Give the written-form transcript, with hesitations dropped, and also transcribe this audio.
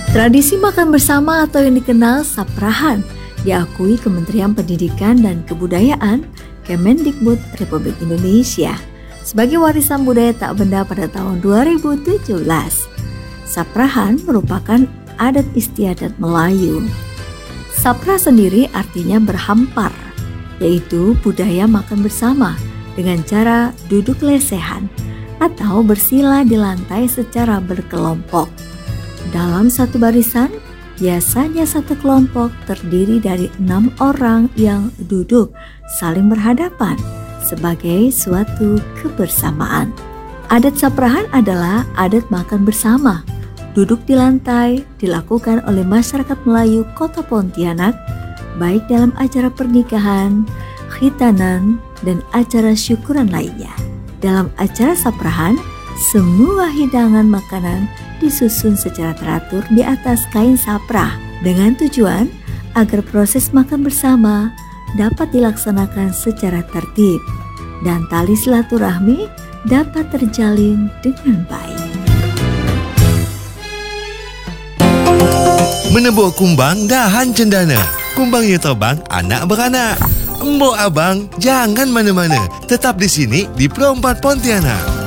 Tradisi makan bersama atau yang dikenal saprahan diakui Kementerian Pendidikan dan Kebudayaan Kemendikbud Republik Indonesia sebagai warisan budaya tak benda pada tahun 2017. Saprahan merupakan adat istiadat Melayu. Sapra sendiri artinya berhampar, yaitu budaya makan bersama dengan cara duduk lesehan atau bersila di lantai secara berkelompok. Dalam satu barisan, biasanya satu kelompok terdiri dari 6 orang yang duduk saling berhadapan sebagai suatu kebersamaan. Adat saprahan adalah adat makan bersama. Duduk di lantai dilakukan oleh masyarakat Melayu Kota Pontianak, baik dalam acara pernikahan, khitanan, dan acara syukuran lainnya. Dalam acara saprahan, semua hidangan makanan disusun secara teratur di atas kain saprah dengan tujuan agar proses makan bersama dapat dilaksanakan secara tertib dan tali silaturahmi dapat terjalin dengan baik. Menebuk kumbang dahan cendana, kumbangnya terbang anak beranak. Embok abang jangan mana-mana, tetap di sini di Pro 4 Pontianak.